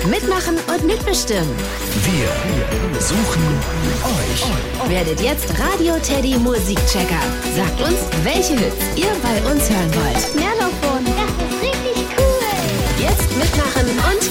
Mitmachen und mitbestimmen. Wir suchen euch. Werdet jetzt Radio Teddy Musikchecker. Sagt uns, welche Hits ihr bei uns hören wollt. Merlofon, das ist richtig cool. Jetzt mitmachen und